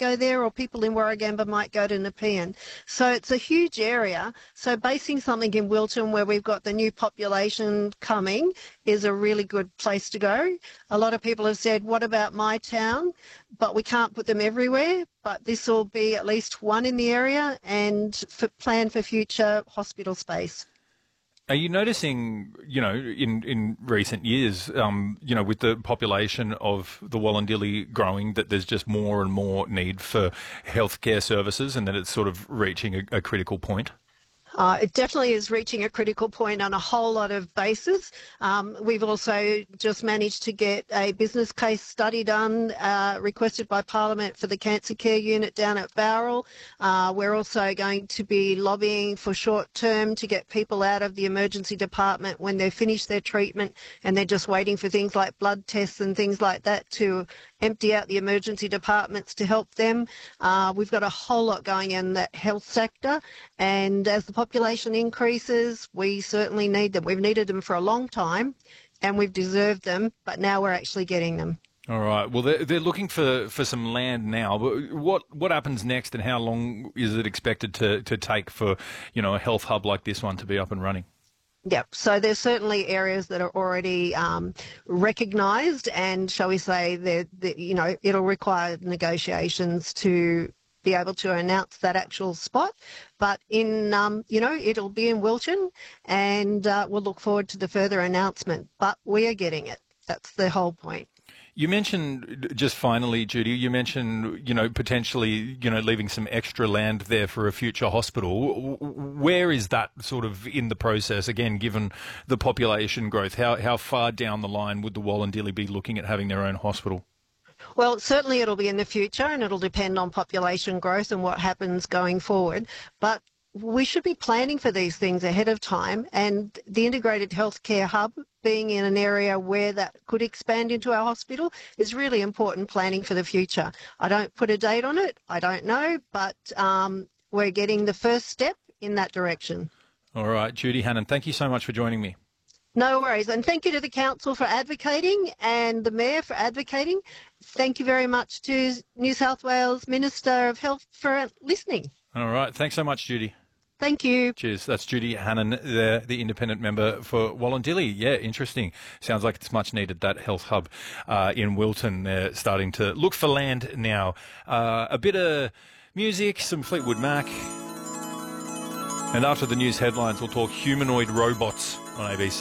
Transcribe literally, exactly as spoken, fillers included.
go there, or people in Warragamba might go to Nepean. So it's a huge area. So basing something in Wilton where we've got the new population coming is a really good place to go. A lot of people have said, what about my town? But we can't put them everywhere. But this will be at least one in the area and for, plan for future hospital space. Are you noticing, you know, in, in recent years, um, you know, with the population of the Wollondilly growing, that there's just more and more need for healthcare services and that it's sort of reaching a, a critical point? Uh, it definitely is reaching a critical point on a whole lot of bases. Um, we've also just managed to get a business case study done, uh, requested by Parliament for the cancer care unit down at Bowral. Uh, we're also going to be lobbying for short term to get people out of the emergency department when they've finished their treatment and they're just waiting for things like blood tests and things like that to empty out the emergency departments to help them. Uh, we've got a whole lot going in that health sector, and as the population increases, we certainly need them. We've needed them for a long time and we've deserved them, but now we're actually getting them. All right. Well, they're, they're looking for, for some land now. But what what happens next, and how long is it expected to, to take for, you know, a health hub like this one to be up and running? Yep. So there's certainly areas that are already um, recognised, and shall we say, that you know, it'll require negotiations to be able to announce that actual spot. But in, um, you know, it'll be in Wilton, and uh, we'll look forward to the further announcement. But we are getting it. That's the whole point. You mentioned, just finally, Judy, you mentioned, you know, potentially, you know, leaving some extra land there for a future hospital. Where is that sort of in the process, again, given the population growth? How, how far down the line would the Wollondilly be looking at having their own hospital? Well, certainly it'll be in the future, and it'll depend on population growth and what happens going forward. But we should be planning for these things ahead of time, and the integrated healthcare hub being in an area where that could expand into our hospital is really important planning for the future. I don't put a date on it, I don't know, but um, we're getting the first step in that direction. All right, Judy Hannan, thank you so much for joining me. No worries, and thank you to the Council for advocating and the Mayor for advocating. Thank you very much to New South Wales Minister of Health for listening. All right, thanks so much, Judy. Thank you. Cheers. That's Judy Hannan, the, the independent member for Wollondilly. Yeah, interesting. Sounds like it's much needed, that health hub uh, in Wilton. They're starting to look for land now. Uh, a bit of music, some Fleetwood Mac. And after the news headlines, we'll talk humanoid robots on A B C.